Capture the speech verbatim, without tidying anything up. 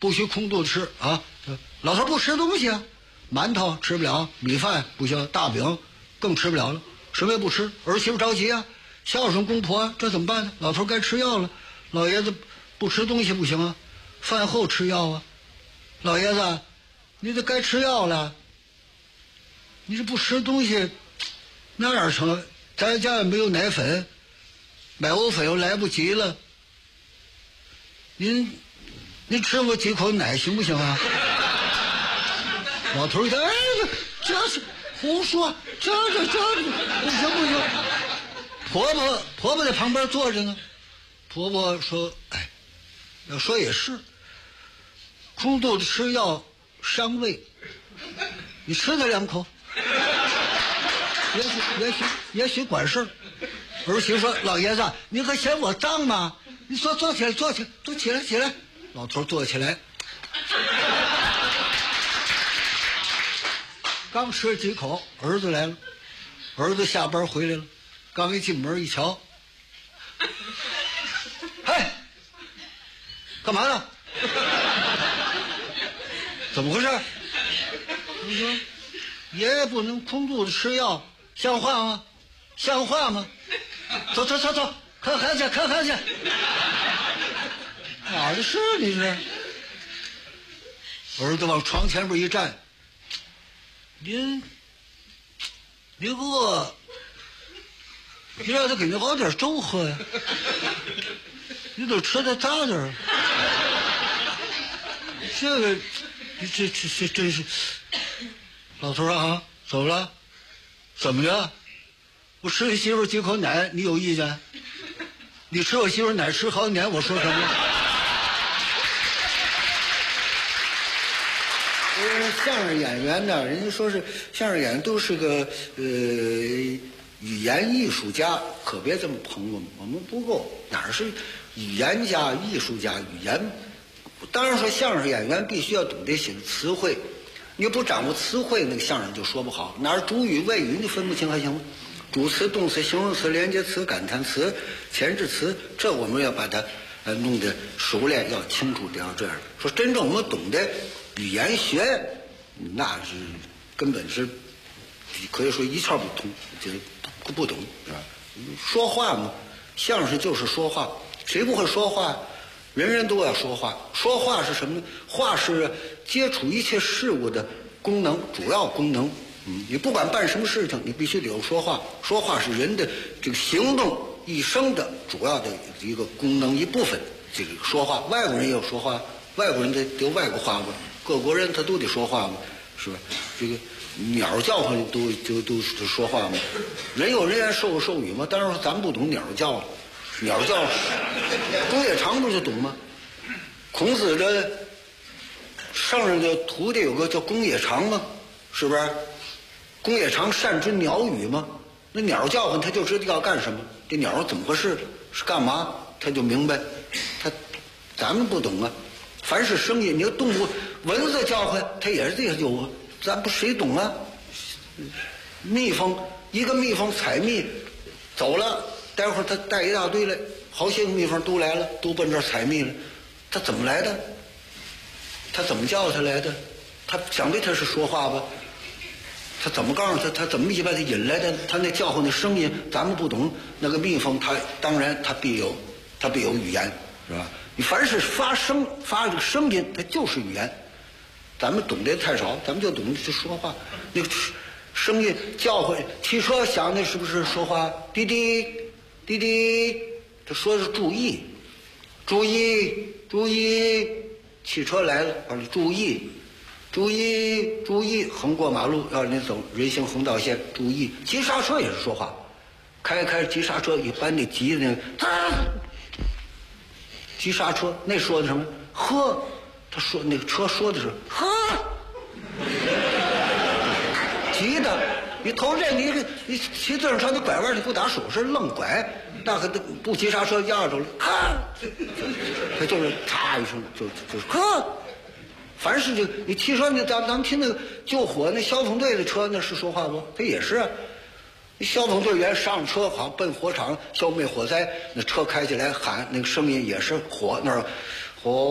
不许空肚子吃啊！老头不吃东西啊，馒头吃不了，米饭不行，大饼更吃不了了，什么也不吃。儿媳妇着急啊，孝顺公婆，这怎么办呢？老头该吃药了，老爷子不吃东西不行啊，饭后吃药啊。老爷子，你这该吃药了，你这不吃东西，那哪成？咱家也没有奶粉，买藕粉又来不及了。您，您吃我几口奶行不行啊？老头一看，哎，这是胡说，这这这不行不行。婆婆婆婆在旁边坐着呢，婆婆说：“哎，要说也是，空肚子吃药伤胃，你吃它两口，也许也许也许管事儿。”儿媳妇说：“老爷子，你还嫌我脏吗？你说坐起来，坐起来，坐起来，起来。”老头坐起来，刚吃了几口，儿子来了。儿子下班回来了，刚一进门一瞧，嘿，干嘛呢？怎么回事？我说爷爷不能空肚子吃药，像话吗？像话吗？走走走走，看孩子，看孩子。哪儿的事你是？儿子往床前边一站，您您饿，你让他给您熬点粥喝呀，你得吃点渣点儿。这个这这这真是，老头啊，走了，怎么着？我吃你媳妇几口奶，你有意见？你吃我媳妇奶吃好几年，我说什么？相声演员呢，人家说是相声演员都是个呃语言艺术家，可别这么捧我们，我们不够，哪是语言家、艺术家？语言当然说相声演员必须要懂得写词汇，你不掌握词汇，那个相声就说不好。哪儿主语、谓语你分不清还行吗？主词、动词、形容词、连接词、感叹词、前置词，这我们要把它呃弄得熟练，要清楚，得要这样。说真正我们懂得语言学，那是根本是可以说一窍不通，就是不不懂，是吧？说话嘛，相声就是说话，谁不会说话？人人都要说话。说话是什么呢？话是接触一切事物的功能，主要功能。嗯，你不管办什么事情，你必须得有说话。说话是人的这个行动一生的主要的一个功能一部分。这个说话，外国人也有说话，外国人得得外国话嘛，各国人他都得说话嘛，是吧？这个鸟叫唤都都都都说话嘛，人有人言，兽有兽语嘛。当然咱们不懂鸟叫，鸟叫，公冶长不就懂吗？孔子的上任的徒弟有个叫公冶长嘛，是不是？公冶长善知鸟语嘛，那鸟叫唤他就知道要干什么，这鸟怎么回事，是干嘛，他就明白。他咱们不懂啊，凡是声音，你要动物，蚊子叫唤，它也是这个有，咱不谁懂啊？蜜蜂，一个蜜蜂采蜜走了，待会儿它带一大堆来，好些个蜜蜂都来了，都奔这儿采蜜了，它怎么来的？它怎么叫它来的？它想必它是说话吧？他怎么告诉他？他怎么一把他引来的？他那叫唤的声音，咱们不懂。那个蜜蜂，它当然它必有，它必有语言，是吧？你凡是发声发这个声音，它就是语言。咱们懂得太少，咱们就懂得去说话。那个声音叫唤，汽车响的是不是说话？滴滴滴滴，他说的是注意，注意注意，汽车来了，啊，注意。注意，注意！横过马路要你走人行横道线，注意！急刹车也是说话，开开急刹车，一般那急的那个，急刹车那说的什么？呵，他说那个车说的是呵，急的，你头这你你骑自行车你拐弯你不打手势愣拐，那可不急刹车压着了，哈，他就是嚓一声就就是呵。凡是这你汽车，你咱咱们听那个救火那消防队的车，那是说话不？他也是啊。消防队员上车好奔火场消灭火灾，那车开起来喊那个声音也是火那儿火。